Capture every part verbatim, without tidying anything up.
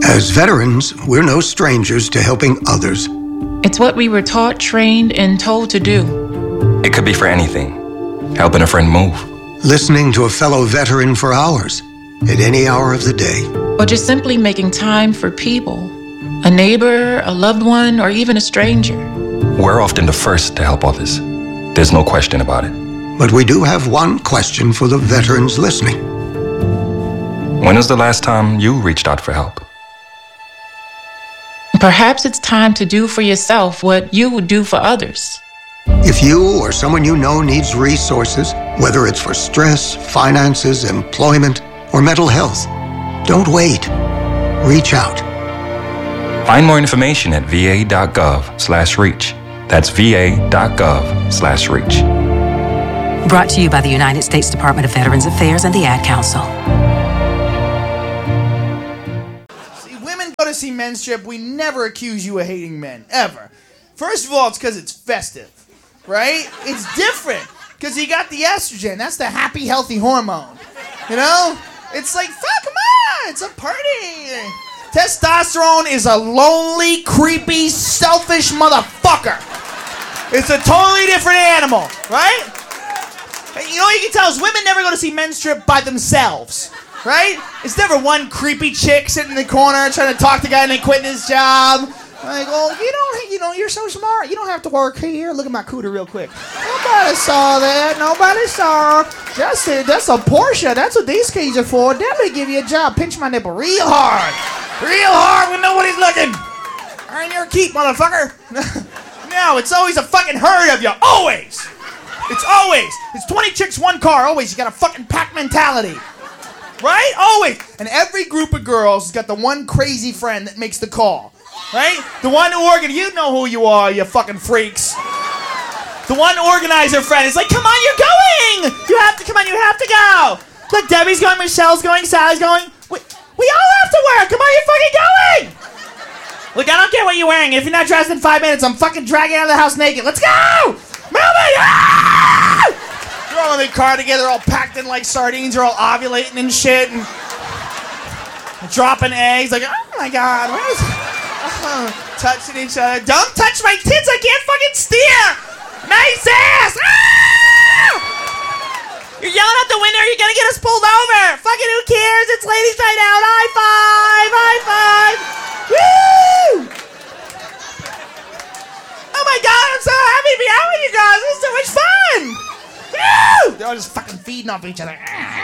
As veterans, we're no strangers to helping others. It's what we were taught, trained, and told to do. It could be for anything. Helping a friend move. Listening to a fellow veteran for hours, at any hour of the day. Or just simply making time for people. A neighbor, a loved one, or even a stranger. We're often the first to help others. There's no question about it. But we do have one question for the veterans listening. When was the last time you reached out for help? Perhaps it's time to do for yourself what you would do for others. If you or someone you know needs resources, whether it's for stress, finances, employment, or mental health, don't wait. Reach out. Find more information at va.gov slash reach. That's va.gov slash reach. Brought to you by the United States Department of Veterans Affairs and the Ad Council. To see men's trip, we never accuse you of hating men, ever. First of all, it's because it's festive, right? It's different, because you got the estrogen. That's the happy, healthy hormone, you know? It's like, fuck, come on, it's a party. Testosterone is a lonely, creepy, selfish motherfucker. It's a totally different animal, right? You know what you can tell is women never go to see men's trip by themselves. Right? It's never one creepy chick sitting in the corner trying to talk to the guy and then quitting his job. Like, oh, you don't, you know, you're so smart. You don't have to work here. Look at my cooter real quick. Nobody saw that. Nobody saw. That's it. That's a Porsche. That's what these keys are for. That may give you a job. Pinch my nipple real hard. Real hard when nobody's looking. Earn your keep, motherfucker. No, it's always a fucking herd of you. Always. It's always. It's twenty chicks, one car. Always. You got a fucking pack mentality. Right? Always. And every group of girls has got the one crazy friend that makes the call. Right? The one organ, you know who you are, you fucking freaks. The one organizer friend is like, come on, you're going! You have to, come on, you have to go! Look, Debbie's going, Michelle's going, Sally's going. We, we all have to work! Come on, you're fucking going! Look, I don't care what you're wearing. If you're not dressed in five minutes, I'm fucking dragging out of the house naked. Let's go! Move it! Ah! They're all in the car together, all packed in like sardines. They're all ovulating and shit, and dropping eggs. Like, oh my god, what is? Uh, touching each other. Don't touch my tits! I can't fucking steer. Nice ass! Ah! You're yelling out the window. You're gonna get us pulled over. Fucking who cares? It's ladies night out. High five! High five! Woo! Oh my god, I'm so happy to be out with you guys. This is so much fun. Woo! They're all just fucking feeding off each other.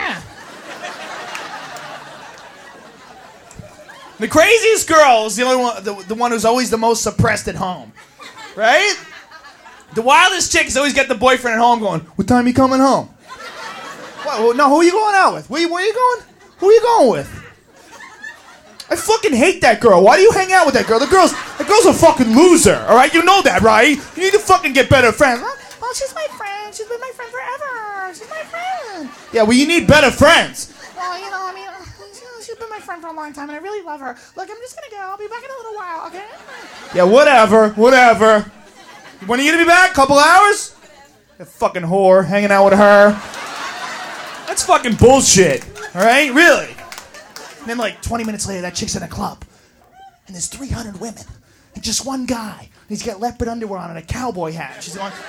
The craziest girl is the only one, the, the one who's always the most suppressed at home, right? The wildest chick has always got the boyfriend at home going, "What time you coming home?" What, well, no, who are you going out with? Where you, where you going? Who are you going with? I fucking hate that girl. Why do you hang out with that girl? The girl's, the girl's a fucking loser. All right, you know that, right? You need to fucking get better friends. Oh, she's my friend. She's been my friend forever. She's my friend. Yeah, well, you need better friends. Well, you know, I mean, she's been my friend for a long time, and I really love her. Look, I'm just gonna go. I'll be back in a little while, okay? Yeah, whatever, whatever. When are you gonna be back? Couple hours? That fucking whore hanging out with her. That's fucking bullshit. All right, really. And then, like, twenty minutes later, that chick's in a club, and there's three hundred women, and just one guy. He's got leopard underwear on and a cowboy hat. She's going,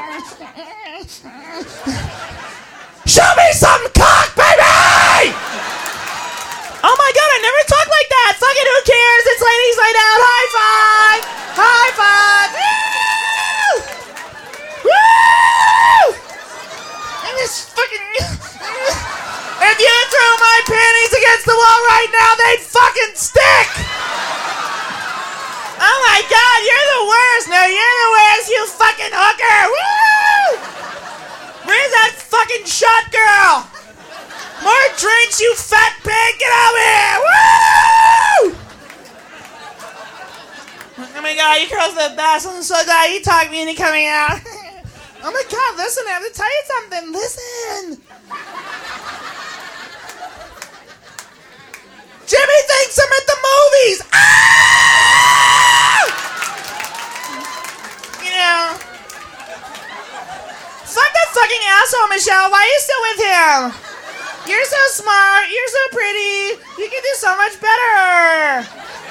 show me some cock, baby! Oh my god, I never talk like that. Fucking who cares? It's ladies night out. High five! High five! Woo! Woo! And this fucking... If you threw my panties against the wall right now, they'd fucking stick! Oh my god, you're the worst! No, you're the worst, you fucking hooker! Woo! Where's that fucking shot girl? More drinks, you fat pig! Get over here! Woo! Oh my god, you girls are the best. I'm so glad you talked me into coming out. Oh my god, listen, I have to tell you something. Listen! Jimmy thinks I'm at the movies! Ah! You know... Fuck that fucking asshole, Michelle. Why are you still with him? You're so smart. You're so pretty. You can do so much better.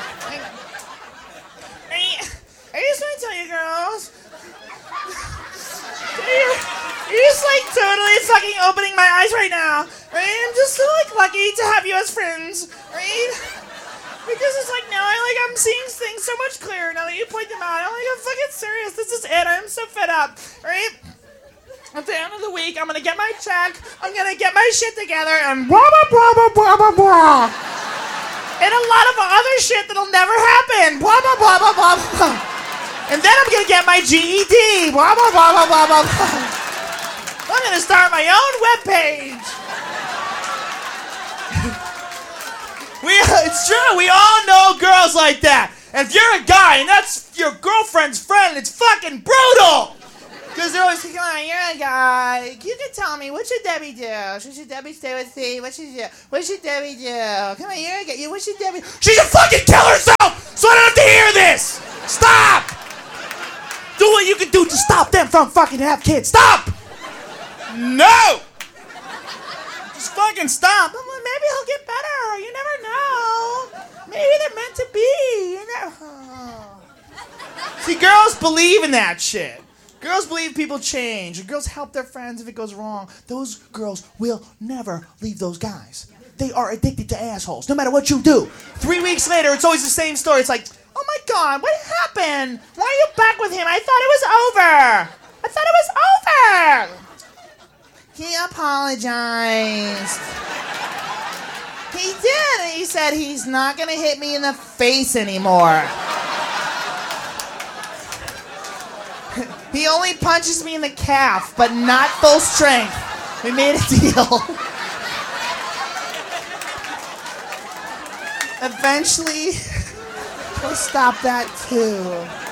opening my eyes right now, right? I'm just so, like, lucky to have you as friends, right? Because it's like, now I, like, I'm seeing things so much clearer now that you point them out. I'm like, I'm fucking serious. This is it. I'm so fed up, right? At the end of the week, I'm gonna get my check, I'm gonna get my shit together, and blah, blah, blah, blah, blah, blah, blah. And a lot of other shit that'll never happen. Blah, blah, blah, blah, blah, blah. And then I'm gonna get my G E D. Blah, blah, blah, blah, blah, blah, blah. I'm gonna start my own webpage. we, it's true, we all know girls like that. And if you're a guy and that's your girlfriend's friend, it's fucking brutal. Because they're always thinking, come on, you're a guy. You can tell me, what should Debbie do? Should Debbie stay with Steve? What should you, what should Debbie do? Come on, you're a guy. What should Debbie... She should fucking kill herself so I don't have to hear this! Stop! Do what you can do to stop them from fucking have kids. Stop! No! Just fucking stop. Maybe he'll get better. You never know. Maybe they're meant to be. You never... Oh. See, girls believe in that shit. Girls believe people change. Girls help their friends if it goes wrong. Those girls will never leave those guys. They are addicted to assholes, no matter what you do. Three weeks later, it's always the same story. It's like, oh my God, what happened? Why are you back with him? I thought it was over. I thought it was over. He apologized. He did. And he said he's not going to hit me in the face anymore. He only punches me in the calf, but not full strength. We made a deal. Eventually, he'll stop that too.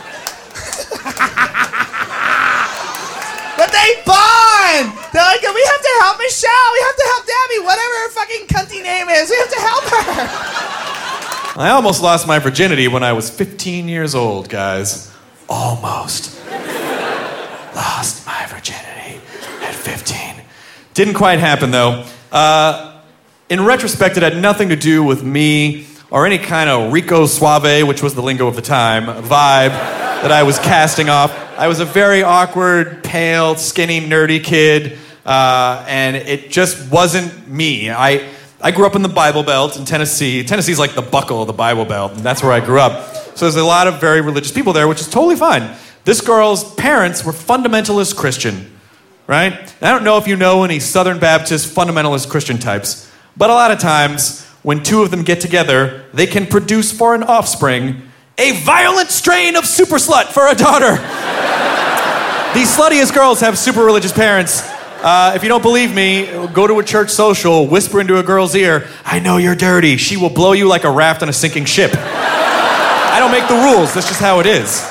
But they bond! They're like, we have to help Michelle, we have to help Debbie, whatever her fucking cunty name is, we have to help her. I almost lost my virginity when I was fifteen years old, guys. Almost. Lost my virginity at fifteen. Didn't quite happen, though. Uh, in retrospect, it had nothing to do with me or any kind of Rico Suave, which was the lingo of the time, vibe that I was casting off. I was a very awkward, pale, skinny, nerdy kid, uh, and it just wasn't me. I, I grew up in the Bible Belt in Tennessee. Tennessee's like the buckle of the Bible Belt, and that's where I grew up. So there's a lot of very religious people there, which is totally fine. This girl's parents were fundamentalist Christian, right? And I don't know if you know any Southern Baptist fundamentalist Christian types, but a lot of times when two of them get together, they can produce for an offspring a violent strain of super slut for a daughter. These sluttiest girls have super religious parents. Uh, if you don't believe me, go to a church social, whisper into a girl's ear, I know you're dirty. She will blow you like a raft on a sinking ship. I don't make the rules. That's just how it is.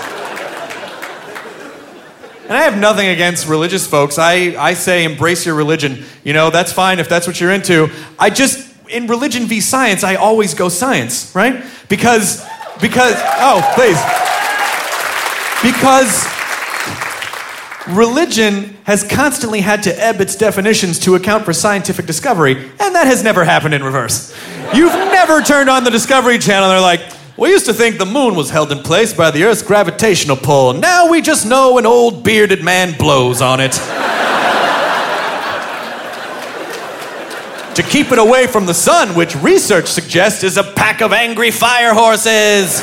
And I have nothing against religious folks. I, I say embrace your religion. You know, that's fine if that's what you're into. I just, in religion v science, I always go science, right? Because, because, oh, please. Because religion has constantly had to ebb its definitions to account for scientific discovery, and that has never happened in reverse. You've never turned on the Discovery Channel and they're like, we used to think the moon was held in place by the Earth's gravitational pull. Now we just know an old bearded man blows on it. To keep it away from the sun, which research suggests is a pack of angry fire horses.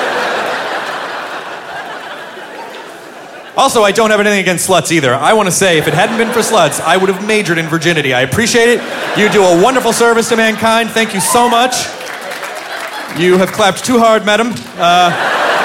Also, I don't have anything against sluts either. I want to say, if it hadn't been for sluts, I would have majored in virginity. I appreciate it. You do a wonderful service to mankind. Thank you so much. You have clapped too hard, madam. Uh,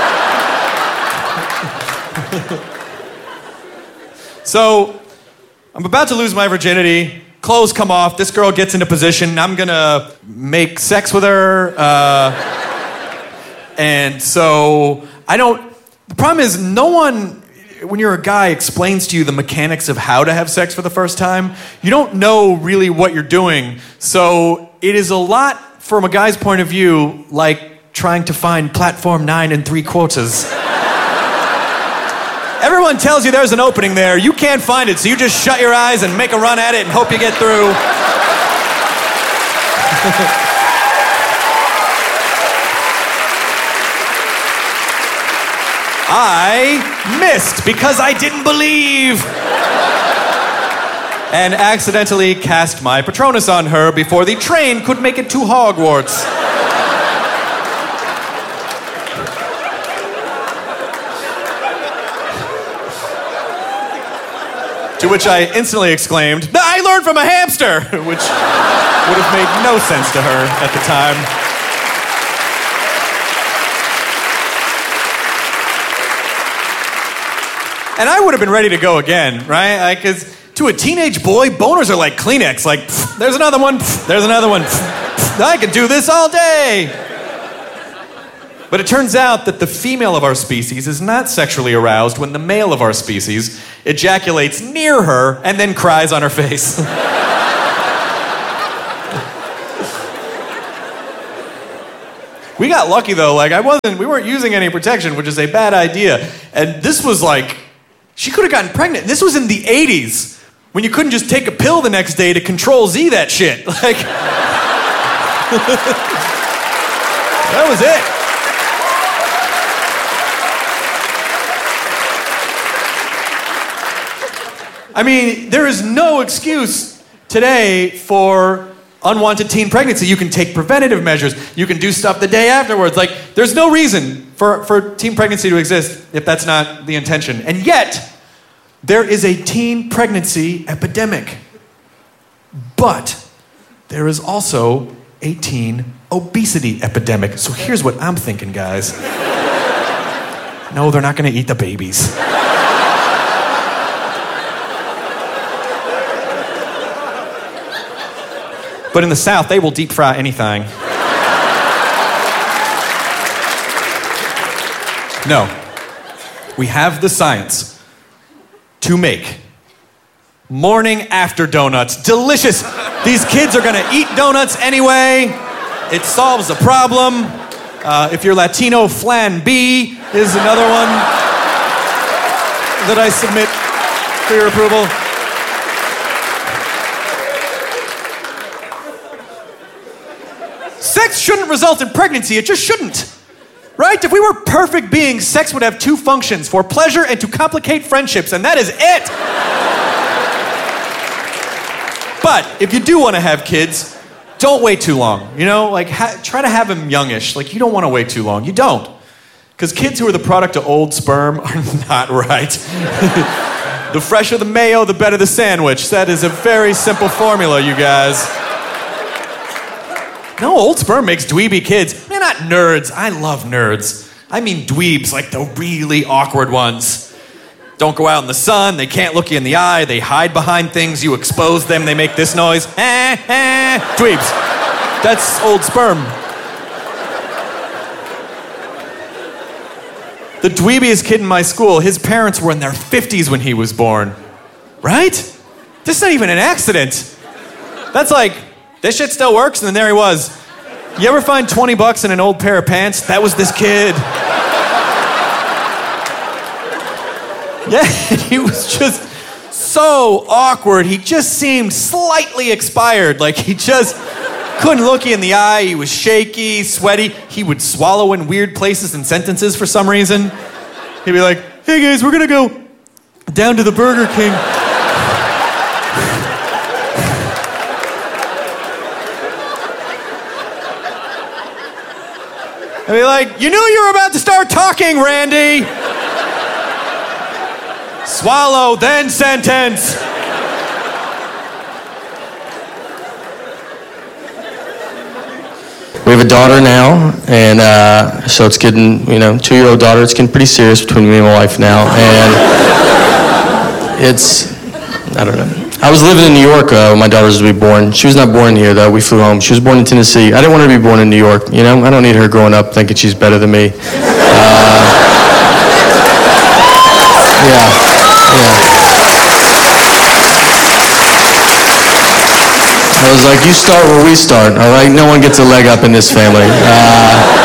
so, I'm about to lose my virginity. Clothes come off. This girl gets into position. I'm gonna make sex with her. Uh, and so, I don't... The problem is, no one, when you're a guy, explains to you the mechanics of how to have sex for the first time. You don't know really what you're doing. So, it is a lot... from a guy's point of view, like trying to find platform nine and three quarters. Everyone tells you there's an opening there. You can't find it, so you just shut your eyes and make a run at it and hope you get through. I missed because I didn't believe. and accidentally cast my Patronus on her before the train could make it to Hogwarts. To which I instantly exclaimed, "I learned from a hamster," which would have made no sense to her at the time. And I would have been ready to go again, right? Because like, to a teenage boy, boners are like Kleenex. Like, pff, there's another one, pff, there's another one. Pff, pff, I could do this all day. But it turns out that the female of our species is not sexually aroused when the male of our species ejaculates near her and then cries on her face. We got lucky though, like I wasn't, we weren't using any protection, which is a bad idea. And this was like, she could have gotten pregnant. This was in the eighties, when you couldn't just take a pill the next day to control Z that shit. Like, that was it. I mean, there is no excuse today for unwanted teen pregnancy. You can take preventative measures. You can do stuff the day afterwards. Like, there's no reason for, for teen pregnancy to exist if that's not the intention. And yet, there is a teen pregnancy epidemic. But there is also a teen obesity epidemic. So here's what I'm thinking, guys. No, they're not going to eat the babies. But in the South, they will deep fry anything. No. We have the science to make morning after donuts delicious. These kids are gonna eat donuts anyway. It solves the problem. Uh, if you're Latino, Flan B is another one that I submit for your approval. Sex shouldn't result in pregnancy. It just shouldn't. Right? If we were perfect beings, sex would have two functions: for pleasure and to complicate friendships, and that is it. But if you do want to have kids, don't wait too long. You know, like ha- try to have them youngish. Like, you don't want to wait too long. You don't. Because kids who are the product of old sperm are not right. The fresher the mayo, the better the sandwich. That is a very simple formula, you guys. No, old sperm makes dweeby kids. They're not nerds. I love nerds. I mean dweebs, like the really awkward ones. Don't go out in the sun. They can't look you in the eye. They hide behind things. You expose them. They make this noise. Eh, eh. Dweebs. That's old sperm. The dweebiest kid in my school, his parents were in their fifties when he was born. Right? This is not even an accident. That's like, this shit still works, and then there he was. You ever find twenty bucks in an old pair of pants? That was this kid. Yeah, he was just so awkward. He just seemed slightly expired. Like, he just couldn't look you in the eye. He was shaky, sweaty. He would swallow in weird places and sentences for some reason. He'd be like, "Hey guys, we're gonna go down to the Burger King." I'd be like, "You knew you were about to start talking, Randy." Swallow, then sentence. We have a daughter now, and uh, so it's getting, you know, two-year-old daughter. It's getting pretty serious between me and my wife now, and it's, I don't know. I was living in New York uh, when my daughter was to be born. She was not born here, though. We flew home. She was born in Tennessee. I didn't want her to be born in New York, you know? I don't need her growing up thinking she's better than me. Uh, yeah, yeah. I was like, you start where we start, all right? No one gets a leg up in this family. Uh,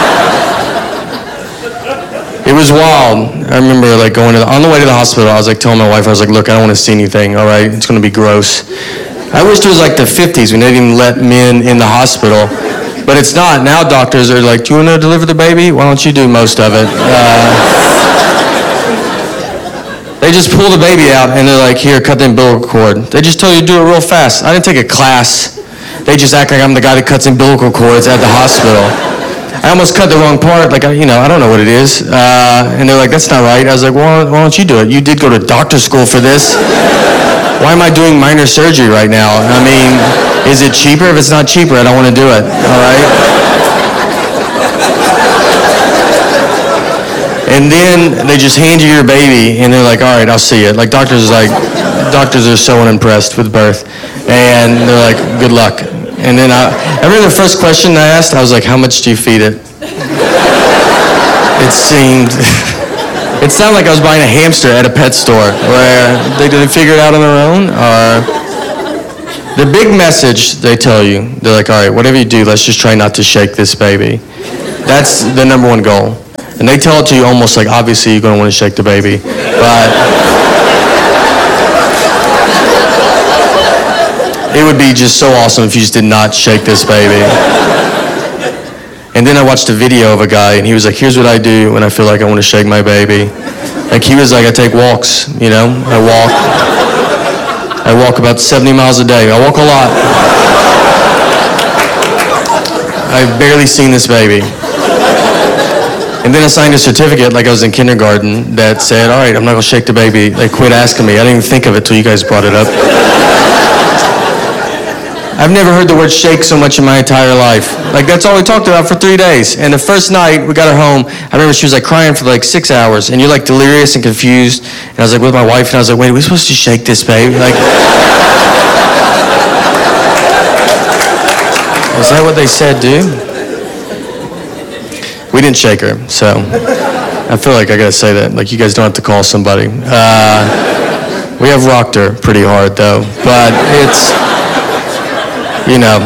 It was wild. I remember like going to the, on the way to the hospital, I was like telling my wife, I was like, look, I don't want to see anything, all right? It's going to be gross. I wish it was like the fifties when they didn't even let men in the hospital. But it's not. Now doctors are like, do you want to deliver the baby? Why don't you do most of it? Uh, They just pull the baby out and they're like, here, cut the umbilical cord. They just tell you to do it real fast. I didn't take a class. They just act like I'm the guy that cuts umbilical cords at the hospital. I almost cut the wrong part. Like, I, you know, I don't know what it is. Uh, and they're like, that's not right. I was like, well, why don't you do it? You did go to doctor school for this. Why am I doing minor surgery right now? I mean, is it cheaper? If it's not cheaper, I don't want to do it. All right? And then they just hand you your baby, and they're like, all right, I'll see it. Like, doctors are like, doctors are so unimpressed with birth. And they're like, good luck. And then I, I remember the first question I asked, I was like, how much do you feed it? It seemed, it sounded like I was buying a hamster at a pet store, where they didn't figure it out on their own. Or the big message they tell you, they're like, all right, whatever you do, let's just try not to shake this baby. That's the number one goal. And they tell it to you almost like, obviously, you're going to want to shake the baby. But it would be just so awesome if you just did not shake this baby. And then I watched a video of a guy, and he was like, here's what I do when I feel like I want to shake my baby. Like, he was like, I take walks, you know? I walk. I walk about seventy miles a day. I walk a lot. I've barely seen this baby. And then I signed a certificate like I was in kindergarten that said, all right, I'm not going to shake the baby. They quit asking me. I didn't even think of it till you guys brought it up. I've never heard the word shake so much in my entire life. Like, that's all we talked about for three days. And the first night we got her home, I remember she was like crying for like six hours. And you're like delirious and confused. And I was like with my wife, and I was like, wait, are we supposed to shake this baby? Like, is that what they said, dude? We didn't shake her, so I feel like I gotta say that. Like, you guys don't have to call somebody. Uh, we have rocked her pretty hard, though. But it's, you know,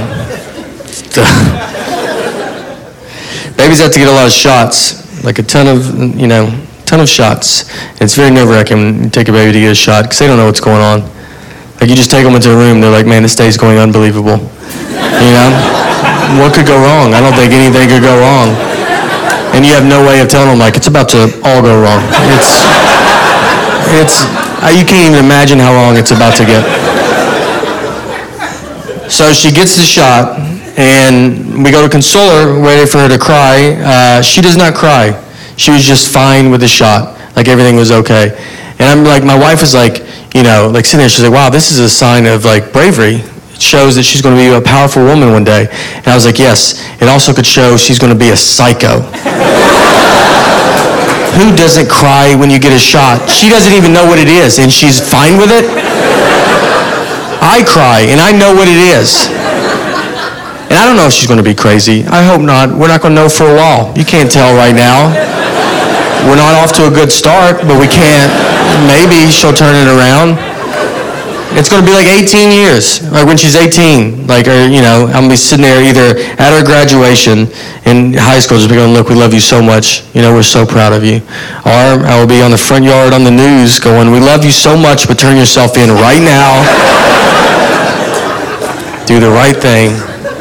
babies have to get a lot of shots, like a ton of, you know, ton of shots. It's very nerve-wracking to take a baby to get a shot because they don't know what's going on. Like, you just take them into a room, they're like, man, this day's going unbelievable. You know? What could go wrong? I don't think anything could go wrong. And you have no way of telling them, like, it's about to all go wrong. It's, it's, you can't even imagine how wrong it's about to get. So she gets the shot, and we go to console her, ready for her to cry. Uh, she does not cry. She was just fine with the shot. Like, everything was okay. And I'm like, my wife was like, you know, like sitting there, she's like, wow, this is a sign of, like, bravery. It shows that she's going to be a powerful woman one day. And I was like, yes. It also could show she's going to be a psycho. Who doesn't cry when you get a shot? She doesn't even know what it is, and she's fine with it? I cry, and I know what it is. And I don't know if she's going to be crazy. I hope not. We're not going to know for a while. You can't tell right now. We're not off to a good start, but we can't. Maybe she'll turn it around. It's going to be like eighteen years, like when she's eighteen. Like, or, you know, I'm going to be sitting there either at her graduation in high school just be going, look, we love you so much. You know, we're so proud of you. Or I will be on the front yard on the news going, we love you so much, but turn yourself in right now. Do the right thing.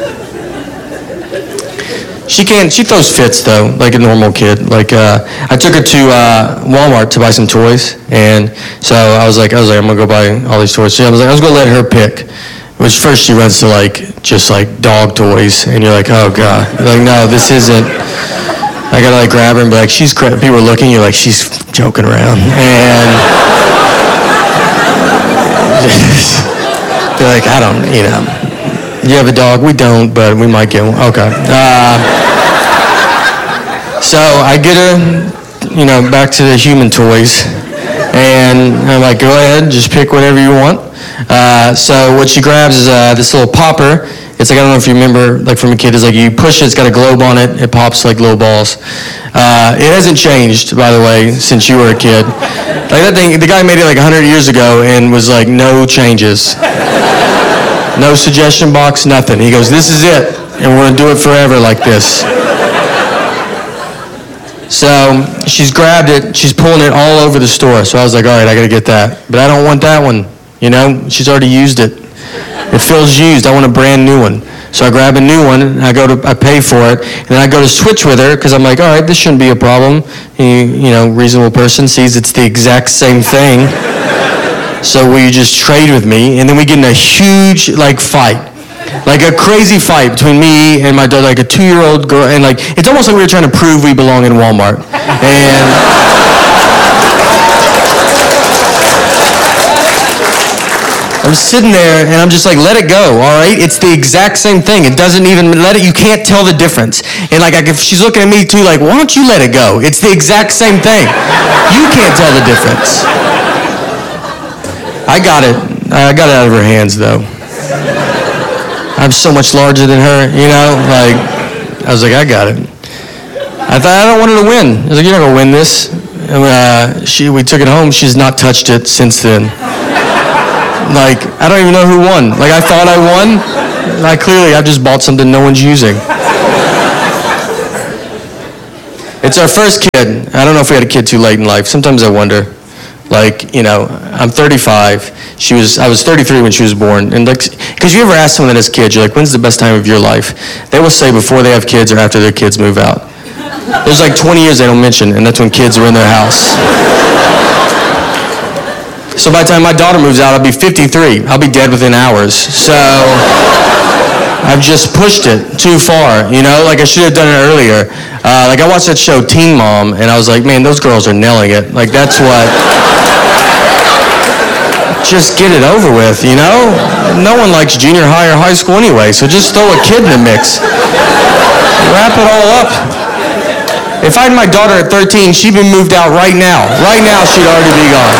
She can't, she throws fits though, like a normal kid. Like, uh, I took her to uh, Walmart to buy some toys, and so I was like, I was like, I'm gonna go buy all these toys. So I was like, I was gonna let her pick. Which first she runs to like, just like dog toys, and you're like, oh God. You're like, no, this isn't. I gotta like grab her and be like, she's cra-. People are looking, you're like, she's joking around. And they're like, I don't, you know. You have a dog? We don't, but we might get one. Okay. Uh, so I get her, you know, back to the human toys, and I'm like, go ahead, just pick whatever you want. Uh, so what she grabs is uh, this little popper. It's like, I don't know if you remember, like from a kid, it's like you push it, it's got a globe on it, it pops like little balls. Uh, it hasn't changed, by the way, since you were a kid. Like that thing, the guy made it like one hundred years ago and was like, no changes. No suggestion box, nothing. He goes, this is it, and we're gonna do it forever like this. So she's grabbed it, she's pulling it all over the store. So I was like, all right, I gotta get that. But I don't want that one, you know? She's already used it. It feels used. I want a brand new one. So I grab a new one, and I go to, I pay for it, and then I go to switch with her, because I'm like, all right, this shouldn't be a problem. You, you know, reasonable person sees it's the exact same thing. So will you just trade with me? And then we get in a huge, like, fight. Like a crazy fight between me and my daughter, like a two-year-old girl, and like, it's almost like we were trying to prove we belong in Walmart. And I'm sitting there, and I'm just like, let it go, all right? It's the exact same thing. It doesn't even, let it, you can't tell the difference. And like, if she's looking at me too, like, why don't you let it go? It's the exact same thing. You can't tell the difference. I got it. I got it out of her hands, though. I'm so much larger than her, you know? Like, I was like, I got it. I thought, I don't want her to win. I was like, you're not going to win this. And, uh, she, we took it home. She's not touched it since then. Like, I don't even know who won. Like, I thought I won. Like, clearly, I've just bought something no one's using. It's our first kid. I don't know if we had a kid too late in life. Sometimes I wonder. Like, you know, I'm thirty-five. She was, I was thirty-three when she was born. And like, because you ever ask someone that has kids, you're like, when's the best time of your life? They will say before they have kids or after their kids move out. There's like twenty years they don't mention, and that's when kids are in their house. So by the time my daughter moves out, I'll be fifty-three. I'll be dead within hours. So I've just pushed it too far, you know? Like, I should have done it earlier. Uh, like, I watched that show, Teen Mom, and I was like, man, those girls are nailing it. Like, that's what... Just get it over with, you know? No one likes junior high or high school anyway, so just throw a kid in the mix. Wrap it all up. If I had my daughter at thirteen, she'd been moved out right now. Right now, she'd already be gone.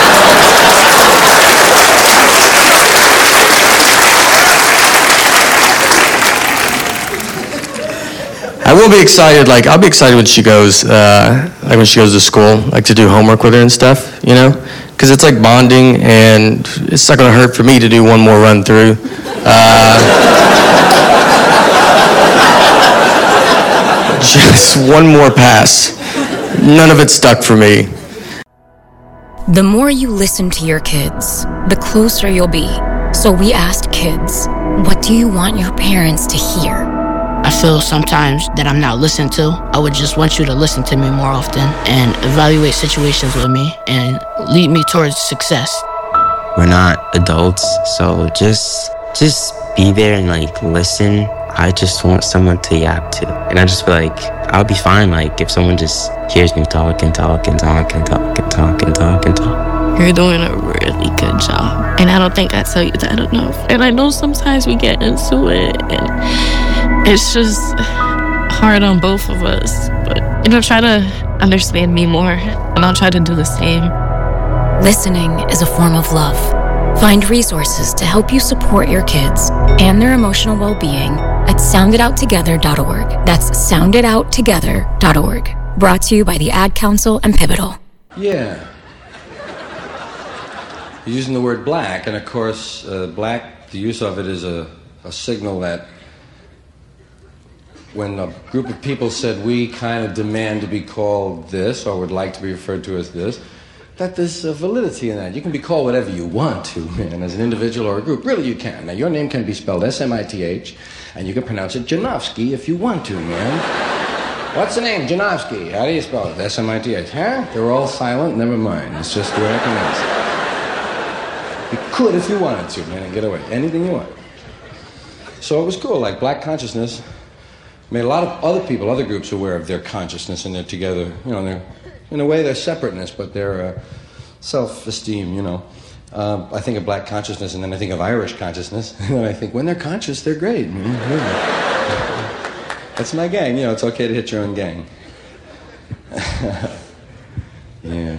I will be excited, like, I'll be excited when she goes, uh, like when she goes to school, like to do homework with her and stuff, you know? Because it's like bonding, and it's not going to hurt for me to do one more run through. Uh, just one more pass. None of it stuck for me. The more you listen to your kids, the closer you'll be. So we asked kids, what do you want your parents to hear? I feel sometimes that I'm not listened to. I would just want you to listen to me more often and evaluate situations with me and lead me towards success. We're not adults, so just just be there and like listen. I just want someone to yap to. And I just feel like I'll be fine like if someone just hears me talk and talk and talk and talk and talk and talk and talk. You're doing a really good job. And I don't think I tell you that enough. And I know sometimes we get into it and it's just hard on both of us. But, you know, try to understand me more and I'll try to do the same. Listening is a form of love. Find resources to help you support your kids and their emotional well-being at sound it out together dot org. That's sound it out together dot org. Brought to you by the Ad Council and Pivotal. Yeah. You're using the word black, and of course, uh, black, the use of it is a, a signal that when a group of people said we kind of demand to be called this or would like to be referred to as this, that there's a validity in that. You can be called whatever you want to, man, as an individual or a group. Really, you can. Now, your name can be spelled S M I T H, and you can pronounce it Janofsky if you want to, man. What's the name? Janofsky. How do you spell it? S M I T H. Huh? They're all silent. Never mind. It's just the way I pronounce it. You could if you wanted to, man, and get away. Anything you want. So it was cool. Like, black consciousness made a lot of other people, other groups aware of their consciousness, and they're together, you know, they're, in a way, they're separateness, but they're uh, self-esteem, you know. Uh, I think of black consciousness, and then I think of Irish consciousness, and then I think, when they're conscious, they're great. That's my gang, you know, it's okay to hit your own gang. Yeah.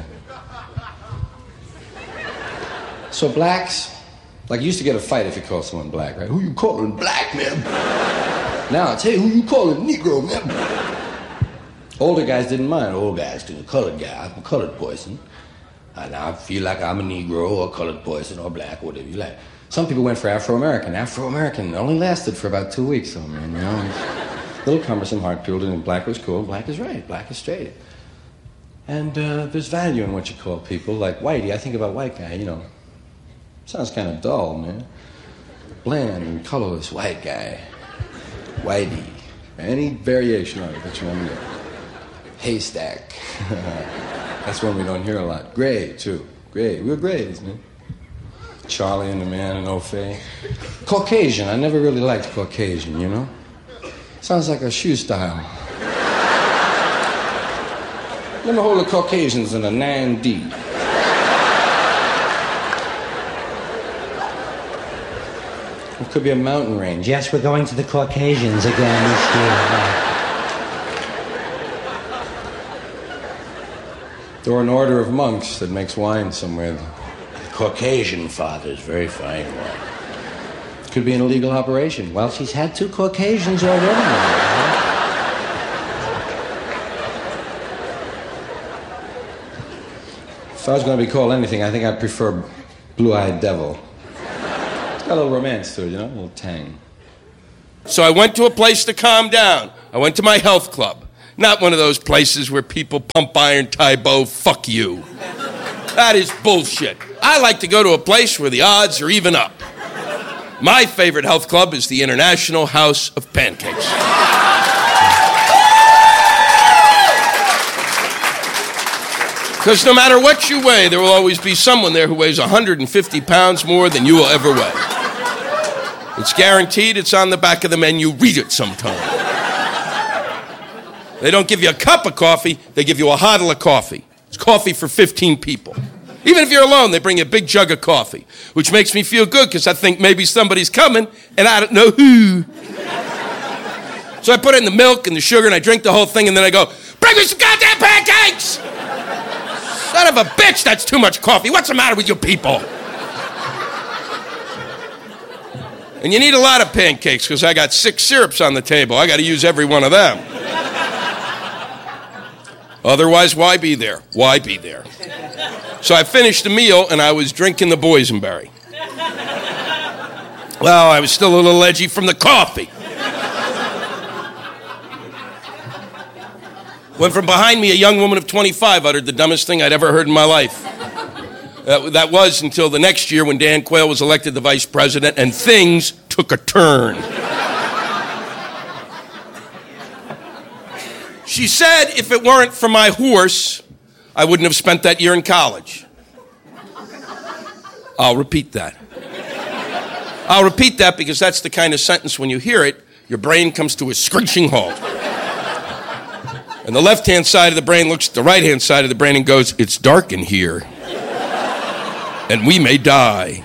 So blacks, like, you used to get a fight if you called someone black, right? Who you calling black, man? Now it's, hey, who you calling Negro, man? Older guys didn't mind. Old guys didn't. Colored guy, I'm a colored person. And I feel like I'm a Negro or a colored person or black, whatever you like. Some people went for Afro-American. Afro-American only lasted for about two weeks, though, man, you know? A little cumbersome, hard-pilled, and black was cool. Black is right. Black is straight. And uh, there's value in what you call people. Like Whitey, I think about white guy, you know. Sounds kind of dull, man. bland and colorless white guy. Whitey. Any variation of it that you want to get. Haystack. That's one we don't hear a lot. Gray, too. Gray. We're grays, man. Charlie and the Man and O'Fay. Caucasian. I never really liked Caucasian, you know? Sounds like a shoe style. Let me hold the Caucasians in a nine D. It could be a mountain range. Yes, we're going to the Caucasians again this year. Or an order of monks that makes wine somewhere. The Caucasian fathers, very fine wine. Could be an illegal operation. Well, she's had two Caucasians already. If I was going to be called anything, I think I'd prefer Blue-Eyed Devil. It's got a little romance to it, you know, a little tang. So I went to a place to calm down. I went to my health club. Not one of those places where people pump iron, Tybo, fuck you. That is bullshit. I like to go to a place where the odds are even up. My favorite health club is the International House of Pancakes. Because no matter what you weigh, there will always be someone there who weighs one hundred fifty pounds more than you will ever weigh. It's guaranteed. It's on the back of the menu. Read it sometime. They don't give you a cup of coffee, they give you a hodl of coffee. It's coffee for fifteen people. Even if you're alone, they bring you a big jug of coffee, which makes me feel good because I think maybe somebody's coming and I don't know who. So I put in the milk and the sugar and I drink the whole thing and then I go, bring me some goddamn pancakes! Son of a bitch, that's too much coffee. What's the matter with you people? And you need a lot of pancakes because I got six syrups on the table. I got to use every one of them. Otherwise, why be there? Why be there? So I finished the meal, and I was drinking the boysenberry. Well, I was still a little edgy from the coffee. When from behind me, a young woman of twenty-five uttered the dumbest thing I'd ever heard in my life. That, that was until the next year when Dan Quayle was elected the vice president, and things took a turn. She said if it weren't for my horse, I wouldn't have spent that year in college. I'll repeat that. I'll repeat that because that's the kind of sentence when you hear it, your brain comes to a screeching halt. And the left-hand side of the brain looks at the right-hand side of the brain and goes, it's dark in here. And we may die.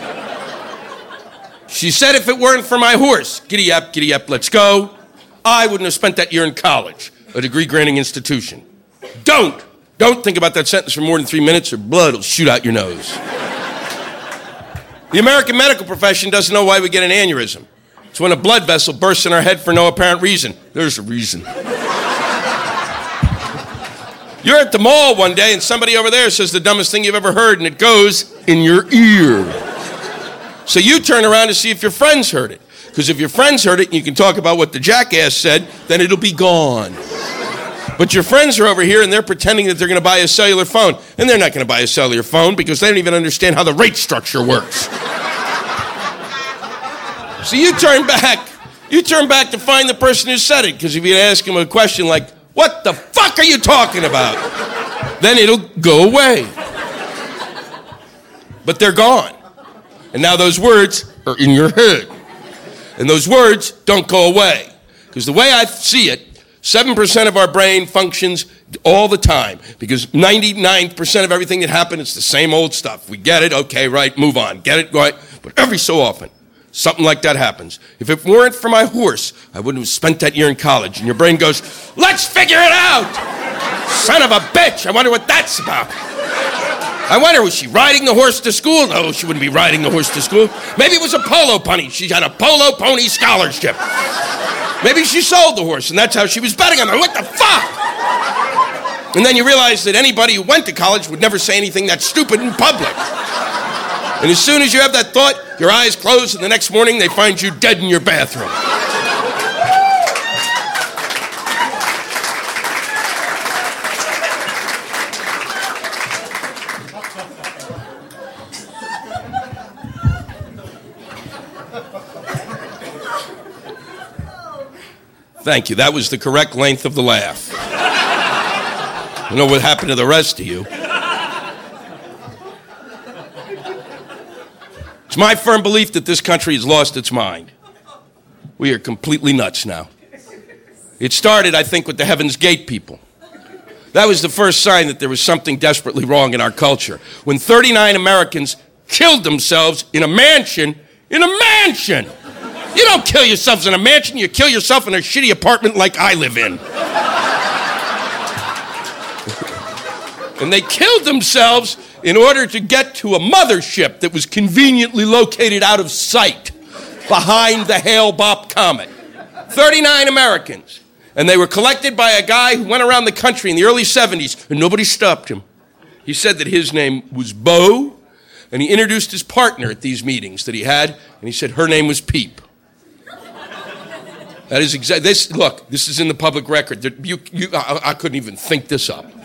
She said if it weren't for my horse, giddy up, giddy up, let's go, I wouldn't have spent that year in college. A degree-granting institution. Don't! Don't think about that sentence for more than three minutes or blood will shoot out your nose. The American medical profession doesn't know why we get an aneurysm. It's when a blood vessel bursts in our head for no apparent reason. There's a reason. You're at the mall one day and somebody over there says the dumbest thing you've ever heard and it goes in your ear. So you turn around to see if your friends heard it. Because if your friends heard it and you can talk about what the jackass said, then it'll be gone. But your friends are over here and they're pretending that they're going to buy a cellular phone. And they're not going to buy a cellular phone because they don't even understand how the rate structure works. So you turn back. You turn back to find the person who said it. Because if you ask him a question like, what the fuck are you talking about? Then it'll go away. But they're gone. And now those words are in your head. And those words don't go away. Because the way I see it, seven percent of our brain functions all the time. Because ninety-nine percent of everything that happens, it's the same old stuff. We get it, okay, right, move on. Get it, right. But every so often, something like that happens. If it weren't for my horse, I wouldn't have spent that year in college. And your brain goes, let's figure it out! Son of a bitch, I wonder what that's about. I wonder, was she riding the horse to school? No, she wouldn't be riding the horse to school. Maybe it was a polo pony. She had a polo pony scholarship. Maybe she sold the horse, and that's how she was betting on it. What the fuck? And then you realize that anybody who went to college would never say anything that stupid in public. And as soon as you have that thought, your eyes close, and the next morning they find you dead in your bathroom. Thank you. That was the correct length of the laugh. I don't know what happened to the rest of you. It's my firm belief that this country has lost its mind. We are completely nuts now. It started, I think, with the Heaven's Gate people. That was the first sign that there was something desperately wrong in our culture. When thirty-nine Americans killed themselves in a mansion, in a mansion! You don't kill yourselves in a mansion, you kill yourself in a shitty apartment like I live in. And they killed themselves in order to get to a mothership that was conveniently located out of sight behind the Hale-Bopp comet. thirty-nine Americans. And they were collected by a guy who went around the country in the early seventies, and nobody stopped him. He said that his name was Bo, and he introduced his partner at these meetings that he had, and he said her name was Peep. That is exactly, this, look, this is in the public record. You, you, I, I couldn't even think this up.